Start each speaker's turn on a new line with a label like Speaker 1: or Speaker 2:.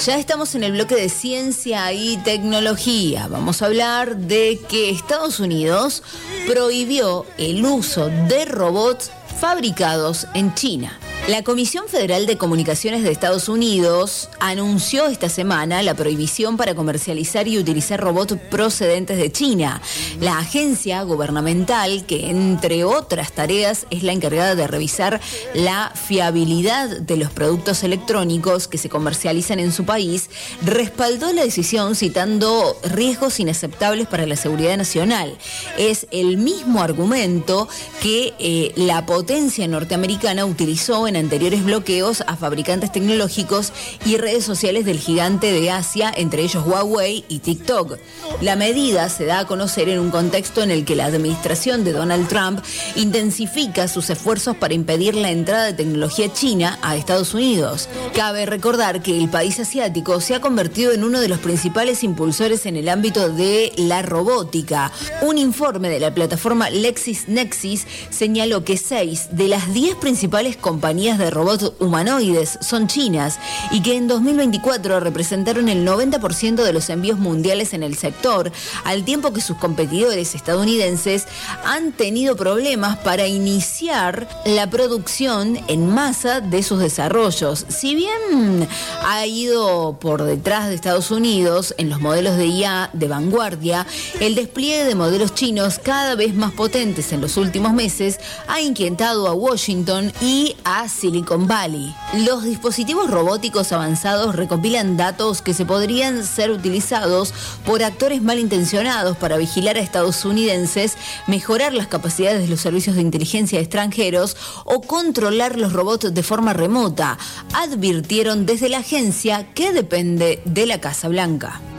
Speaker 1: Ya estamos en el bloque de ciencia y tecnología. Vamos a hablar de que Estados Unidos prohibió el uso de robots fabricados en China. La Comisión Federal de Comunicaciones de Estados Unidos anunció esta semana la prohibición para comercializar y utilizar robots procedentes de China. La agencia gubernamental, que entre otras tareas es la encargada de revisar la fiabilidad de los productos electrónicos que se comercializan en su país, respaldó la decisión citando riesgos inaceptables para la seguridad nacional. Es el mismo argumento que la potencia norteamericana utilizó en anteriores bloqueos a fabricantes tecnológicos y redes sociales del gigante de Asia, entre ellos Huawei y TikTok. La medida se da a conocer en un contexto en el que la administración de Donald Trump intensifica sus esfuerzos para impedir la entrada de tecnología china a Estados Unidos. Cabe recordar que el país asiático se ha convertido en uno de los principales impulsores en el ámbito de la robótica. Un informe de la plataforma LexisNexis señaló que 6 de las 10 principales compañías de robots humanoides son chinas y que en 2024 representaron el 90% de los envíos mundiales en el sector, al tiempo que sus competidores estadounidenses han tenido problemas para iniciar la producción en masa de sus desarrollos. Si bien ha ido por detrás de Estados Unidos en los modelos de IA de vanguardia, el despliegue de modelos chinos cada vez más potentes en los últimos meses ha inquietado a Washington y a Silicon Valley. Los dispositivos robóticos avanzados recopilan datos que se podrían ser utilizados por actores malintencionados para vigilar a estadounidenses, mejorar las capacidades de los servicios de inteligencia extranjeros o controlar los robots de forma remota, advirtieron desde la agencia que depende de la Casa Blanca.